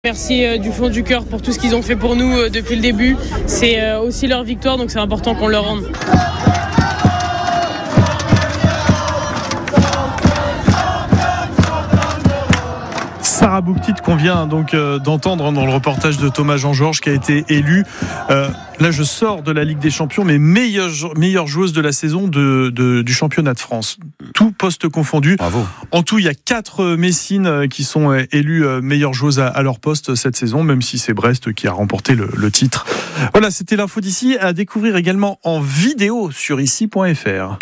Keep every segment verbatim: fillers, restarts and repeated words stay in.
Merci euh, du fond du cœur pour tout ce qu'ils ont fait pour nous euh, depuis le début. C'est euh, aussi leur victoire, donc c'est important qu'on leur rende. Sarah Bouktit qu'on vient donc euh, d'entendre dans le reportage de Thomas Jean-Georges qui a été élu. Euh, là, je sors de la Ligue des Champions, mais meilleure, meilleure joueuse de la saison de, de, du championnat de France. Tout poste confondu. Bravo. En tout, il y a quatre Messines qui sont élues meilleures joueuses à, à leur poste cette saison, même si c'est Brest qui a remporté le, le titre. Voilà, c'était l'info d'ici, à découvrir également en vidéo sur ici point f r.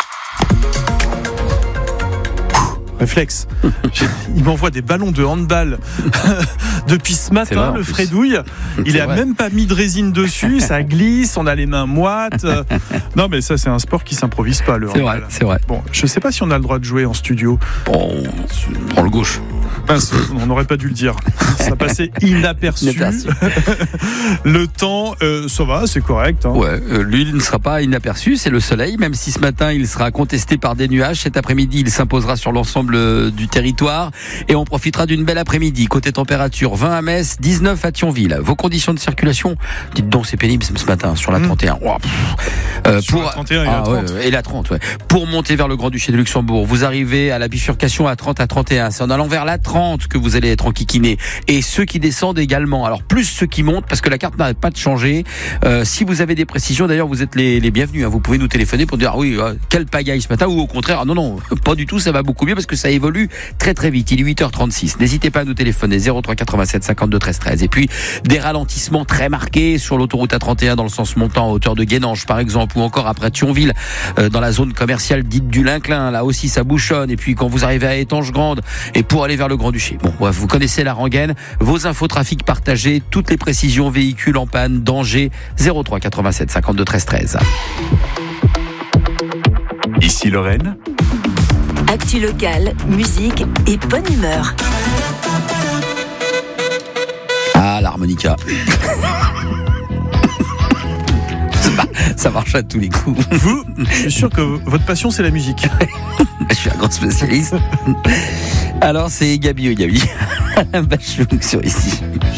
Réflexe. Il m'envoie des ballons de handball depuis ce matin, le Fredouille. Il n'a même pas mis de résine dessus, ça glisse, on a les mains moites. Non, mais ça, c'est un sport qui s'improvise pas, le handball. C'est vrai, c'est vrai. Bon, je ne sais pas si on a le droit de jouer en studio. Bon, on prend le gauche. Mince, on n'aurait pas dû le dire. Ça passait inaperçu. inaperçu. Le temps, euh, ça va, c'est correct. Hein. Ouais, euh, lui, il ne sera pas inaperçu. C'est le soleil, même si ce matin, il sera contesté par des nuages. Cet après-midi, il s'imposera sur l'ensemble du territoire et on profitera d'une belle après-midi. Côté température, vingt à Metz, dix-neuf à Thionville. Vos conditions de circulation, dites donc, c'est pénible ce matin sur la mmh. trente et un. Oh, euh, sur pour la trente et un et ah, la trente. Ouais, et la trente, ouais. Pour monter vers le Grand-Duché de Luxembourg, vous arrivez à la bifurcation à trente à trente et un. C'est en allant vers la trente que vous allez être enquiquiné. Et ceux qui descendent également. Alors plus ceux qui montent, parce que la carte n'arrête pas de changer. Euh, si vous avez des précisions, d'ailleurs, vous êtes les, les bienvenus. Hein. Vous pouvez nous téléphoner pour dire ah oui, euh, quelle pagaille ce matin, ou au contraire, ah non, non, pas du tout, ça va beaucoup mieux parce que ça évolue très très vite. Il est huit heures trente-six. N'hésitez pas à nous téléphoner zéro trois quatre-vingt-sept cinquante-deux treize treize. Et puis des ralentissements très marqués sur l'autoroute A trente et un dans le sens montant à hauteur de Guénange par exemple, ou encore après Thionville euh, dans la zone commerciale dite du Linclin. Là aussi ça bouchonne. Et puis quand vous arrivez à Étanges-Grande et pour aller vers le Grand-Duché. Bon, bref, vous connaissez la rengaine. Vos infos trafic partagées, toutes les précisions véhicules en panne, danger, zéro trois quatre-vingt-sept cinquante-deux treize treize. Ici Lorraine. Actu locale, musique et bonne humeur. Ah, l'harmonica. Ça marche à tous les coups. Vous, je suis sûr que votre passion, c'est la musique. Je suis un grand spécialiste. Alors, c'est Gabi ou Gabi. Bachouk sur ici.